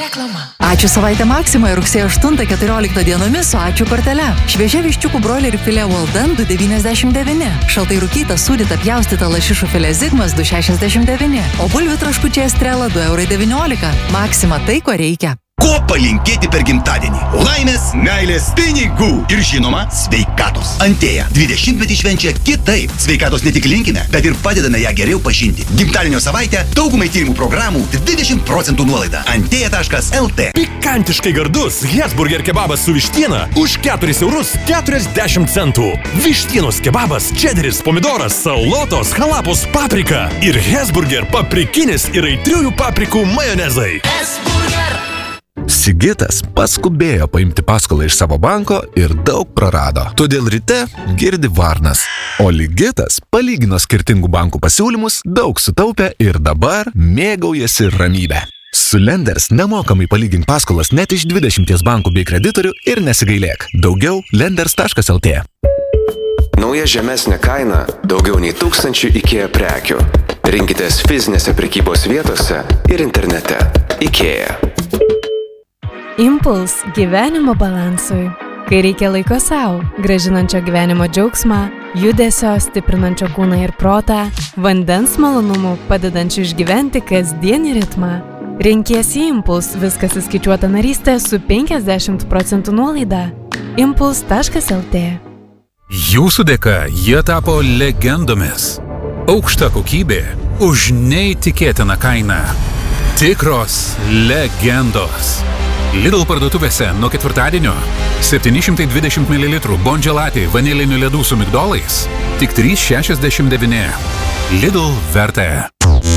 Reklama. Ačiū savaitę Maximoje rugsėjo 8-14 dienomis su ačiū kortele. Šviežia viščiukų broilerį filė Walden 2,99. Šaltai rūkyta, sūdyta, pjaustyta lašišų filė Zigmas 2,69. O bulvių traškučiai Estrela 2,19 €. Maxima tai, ko reikia. Ko palinkėti per gimtadienį? Laimės, meilės, pinigų ir žinoma, sveikatos. Antėja 20-metį švenčia kitaip. Sveikatos ne tik linkime, bet ir padedame ją geriau pažinti. Gimtadienio savaitę daugumai tyrimų programų 20% nuolaida. Antėja.lt. Pikantiškai gardus Hesburger kebabas su vištiena už 4,40 €. Vištienos kebabas, čederis, pomidoras, salotos, halapos, paprika ir Hesburger paprikinis ir aitriųjų paprikų majonezai. Sigitas paskubėjo paimti paskolą iš savo banko ir daug prarado. Todėl ryte girdi varnas. O Ligitas palygino skirtingų bankų pasiūlymus, daug sutaupė ir dabar mėgaujasi ramybę. Su Lenders nemokamai palygink paskolas net iš 20 bankų bei kreditorių ir nesigailėk. Daugiau lenders.lt. Nauja žemesnė kaina daugiau nei 1000 IKEA prekių. Rinkitės fizinėse prekybos vietose ir internete. IKEA. Impuls gyvenimo balansui. Kai reikia laiko savo, gražinančio gyvenimo džiaugsmą, judesio, stiprinančio kūną ir protą, vandens malonumų, padedančių išgyventi kasdienį ritmą. Renkiesi Impuls, viskas įskaičiuota narystė su 50% nuolaida. Impuls.lt. Jūsų dėka jie tapo legendomis. Aukšta kokybė už neįtikėtiną kainą. Tikros legendos. Lidl parduotuvėse nuo ketvirtadienio 720 ml Bongelati vanilinių ledų su migdolais tik 3,69 €. Lidl vertė.